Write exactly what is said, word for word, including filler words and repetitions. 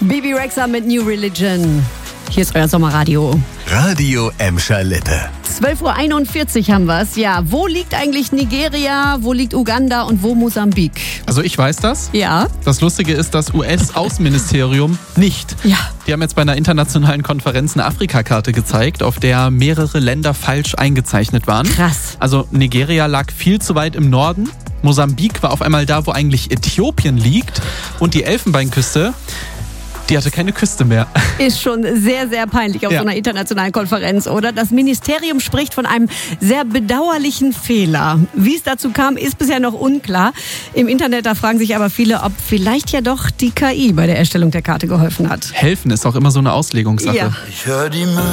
Bebe Rexha mit New Religion. Hier ist euer Sommerradio. Radio Emscher Lippe. zwölf Uhr einundvierzig haben wir es. Ja, wo liegt eigentlich Nigeria, wo liegt Uganda und wo Mosambik? Also ich weiß das. Ja. Das Lustige ist, das U S-Außenministerium nicht. Ja. Die haben jetzt bei einer internationalen Konferenz eine Afrikakarte gezeigt, auf der mehrere Länder falsch eingezeichnet waren. Krass. Also Nigeria lag viel zu weit im Norden. Mosambik war auf einmal da, wo eigentlich Äthiopien liegt. Und die Elfenbeinküste, die hatte keine Küste mehr. Ist schon sehr, sehr peinlich auf Ja. so einer internationalen Konferenz, oder? Das Ministerium spricht von einem sehr bedauerlichen Fehler. Wie es dazu kam, ist bisher noch unklar. Im Internet, da fragen sich aber viele, ob vielleicht ja doch die K I bei der Erstellung der Karte geholfen hat. Helfen ist auch immer so eine Auslegungssache. Ja. Ich höre die Müll.